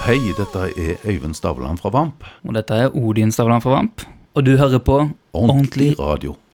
Hei, dette Øyvind Stavland fra VAMP. Og dette Odin Stavland fra VAMP. Og du hører på Ordentlig radio.